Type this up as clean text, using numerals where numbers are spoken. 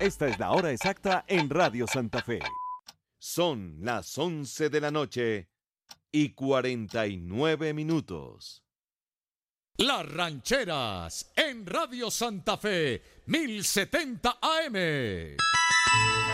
Esta es la hora exacta en Radio Santa Fe. Son las 11 de la noche y 49 minutos. Las Rancheras en Radio Santa Fe, 1070 AM.